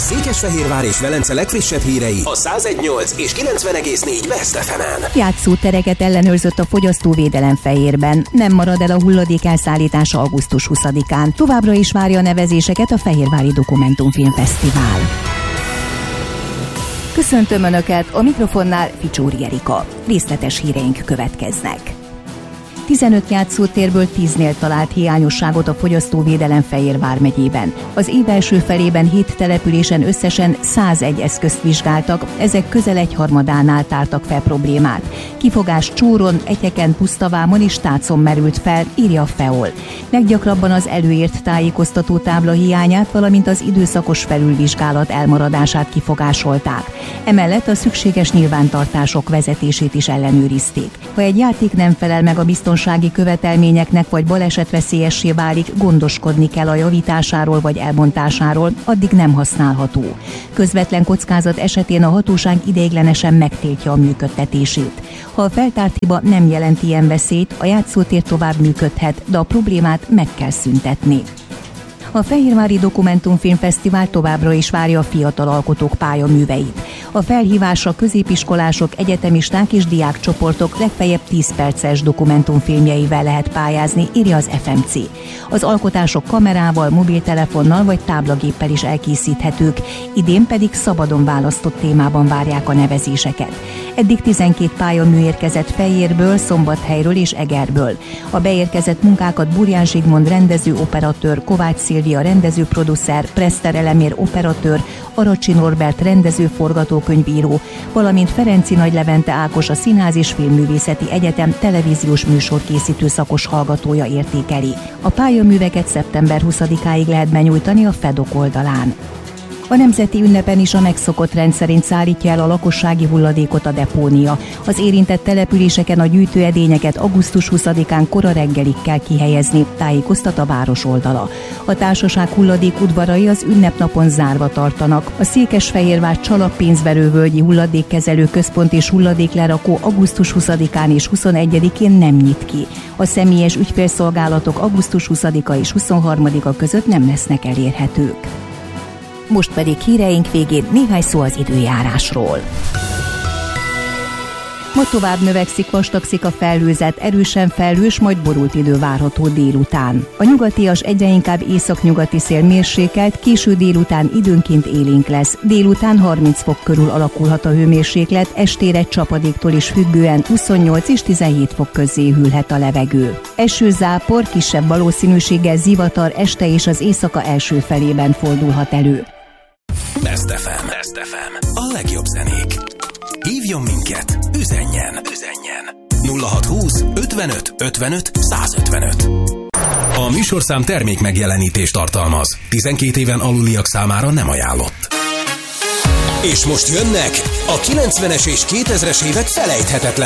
Székesfehérvár és Velence legfrissebb hírei a 101.8 és 90.4 West FM-en. Játszótereket ellenőrzött a Fogyasztóvédelem Fehérben. Nem marad el a hulladék elszállítása augusztus 20-án. Továbbra is várja a nevezéseket a Fehérvári Dokumentumfilmfesztivál. Köszöntöm Önöket, a mikrofonnál Ficsúri Erika. Részletes híreink következnek. 15 játszótérből 10-nél talált hiányosságot a Fogyasztóvédelem Fehérvár megyében. Az év első felében 7 településen összesen 101 eszközt vizsgáltak, ezek közel egyharmadánál tártak fel problémát. Kifogás Csóron, Etyeken, Pusztavámon és Tácon merült fel, írja a FEOL. Leggyakrabban az előírt tájékoztató tábla hiányát, valamint az időszakos felülvizsgálat elmaradását kifogásolták. Emellett a szükséges nyilvántartások vezetését is ellenőrizték. Ha egy játék nem felel meg a biztonsági követelményeknek vagy balesetveszélyessé válik, gondoskodni kell a javításáról vagy elbontásáról, addig nem használható. Közvetlen kockázat esetén a hatóság ideiglenesen megtiltja a működtetését. Ha a feltárt hiba nem jelent ilyen veszélyt, a játszótér tovább működhet, de a problémát meg kell szüntetni. A Fehérvári Dokumentumfilmfesztivál továbbra is várja a fiatal alkotók pályaműveit. A felhívásra középiskolások, egyetemisták és diákcsoportok legfeljebb 10 perces dokumentumfilmjeivel lehet pályázni, írja az FMC. Az alkotások kamerával, mobiltelefonnal vagy táblagéppel is elkészíthetők, idén pedig szabadon választott témában várják a nevezéseket. Eddig 12 pályamű érkezett Fejérből, Szombathelyről és Egerből. A beérkezett munkákat Burján Zsigmond rendező operatőr, Kovács Szilvia rendező-producer, Preszter Elemér operatőr, Aracsi Norbert rendező forgatókönyvíró, valamint Ferenci Nagy Levente Ákos a Színház és Filmművészeti Egyetem televíziós műsorkészítő szakos hallgatója értékeli. A pályaműveket szeptember 20-áig lehet benyújtani a FEDOK oldalán. A nemzeti ünnepen is a megszokott rendszerint szállítja el a lakossági hulladékot a depónia. Az érintett településeken a gyűjtőedényeket augusztus 20-án kora reggelig kell kihelyezni, tájékoztat a város oldala. A társaság hulladék udvarai az ünnepnapon zárva tartanak. A Székesfehérvár Csalap pénzverővölgyi hulladékkezelő központ és hulladéklerakó augusztus 20-án és 21-én nem nyit ki. A személyes ügyfélszolgálatok augusztus 20-a és 23-a között nem lesznek elérhetők. Most pedig híreink végén néhány szó az időjárásról. Ma tovább növekszik, vastagszik a felhőzet, erősen felhős, majd borult idő várható délután. A nyugatias egyre inkább északnyugati szél mérsékelt, késő délután időnként élénk lesz. Délután 30 fok körül alakulhat a hőmérséklet, estére csapadéktól is függően 28 és 17 fok közé hűlhet a levegő. Esőzápor, kisebb valószínűséggel zivatar este és az éjszaka első felében fordulhat elő. Best FM. A legjobb zenék. Hívjon minket, üzenjen. 0620 55 55 155. A műsorszám termék megjelenítést tartalmaz. 12 éven aluliak számára nem ajánlott. És most jönnek a 90-es és 2000-es évek felejthetetlen